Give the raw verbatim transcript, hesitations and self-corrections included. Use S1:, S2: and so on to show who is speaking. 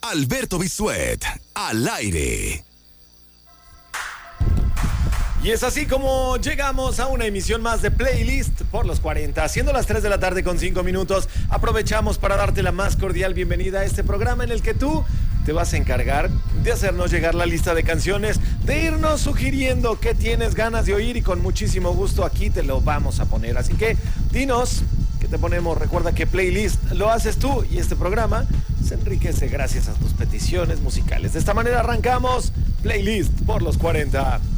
S1: Alberto Bisuet, al aire.
S2: Y es así como llegamos a una emisión más de Playlist por los cuarenta, siendo las tres de la tarde con cinco minutos. Aprovechamos para darte la más cordial bienvenida a este programa en el que tú te vas a encargar de hacernos llegar la lista de canciones, de irnos sugiriendo qué tienes ganas de oír y con muchísimo gusto aquí te lo vamos a poner. Así que dinos qué te ponemos. Recuerda que Playlist lo haces tú y este programa se enriquece gracias a tus peticiones musicales. De esta manera arrancamos Playlist por los cuarenta.